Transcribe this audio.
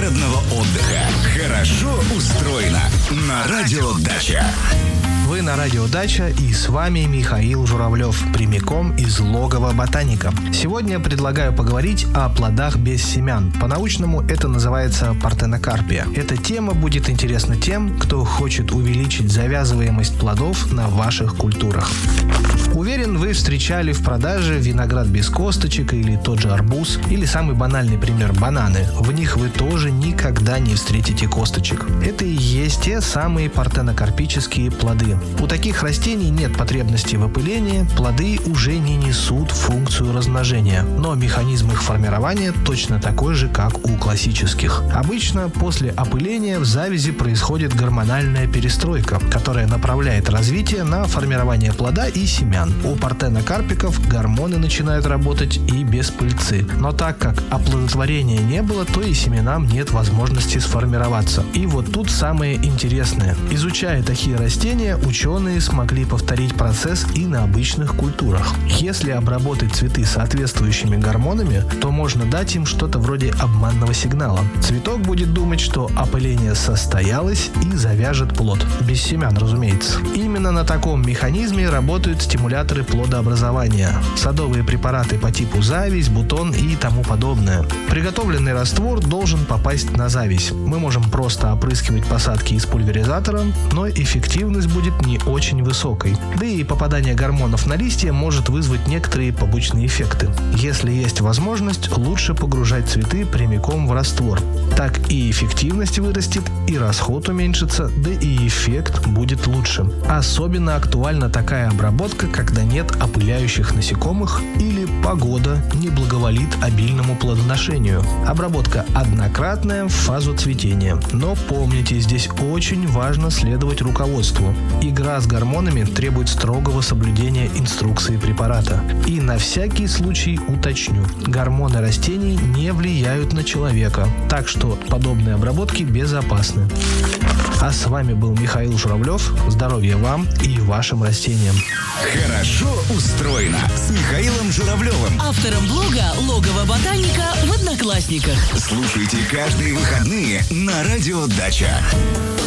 загородного отдыха. Хорошо устроено на Радио Дача. Вы на Радио Дача, и с вами Михаил Журавлев, прямиком из логова ботаника. Сегодня я предлагаю поговорить о плодах без семян. По-научному это называется партенокарпия. Эта тема будет интересна тем, кто хочет увеличить завязываемость плодов на ваших культурах. Уверен, вы встречали в продаже виноград без косточек или тот же арбуз, или самый банальный пример – бананы. В них вы тоже никогда не встретите косточек. Это и есть те самые партенокарпические плоды. У таких растений нет потребности в опылении, плоды уже не несут функцию размножения, но механизм их формирования точно такой же, как у классических. Обычно после опыления в завязи происходит гормональная перестройка, которая направляет развитие на формирование плода и семян. У партенокарпиков гормоны начинают работать и без пыльцы, но так как оплодотворения не было, то и семенам нет возможности сформироваться. И вот тут самое интересное. Изучая такие растения, ученые смогли повторить процесс и на обычных культурах. Если обработать цветы соответствующими гормонами, то можно дать им что-то вроде обманного сигнала. Цветок будет думать, что опыление состоялось, и завяжет плод. Без семян, разумеется. Именно на таком механизме работают стимуляторы плодообразования. Садовые препараты по типу зависть, бутон и тому подобное. Приготовленный раствор должен попасть на зависть. Мы можем просто опрыскивать посадки из пульверизатора, но эффективность будет не очень высокой. Да и попадание гормонов на листья может вызвать некоторые побочные эффекты. Если есть возможность, лучше погружать цветы прямиком в раствор. Так и эффективность вырастет, и расход уменьшится, да и эффект будет лучше. Особенно актуальна такая обработка, когда нет опыляющих насекомых или погода не благоволит обильному плодоношению. Обработка однократная в фазу цветения. Но помните, здесь очень важно следовать руководству. Игра с гормонами требует строгого соблюдения инструкции препарата. И на всякий случай уточню: гормоны растений не влияют на человека, так что подобные обработки безопасны. А с вами был Михаил Журавлев. Здоровья вам и вашим растениям. Хорошо устроено с Михаилом Журавлевым, автором блога «Логово ботаника» в Одноклассниках. Слушайте каждые выходные на Радио Дача.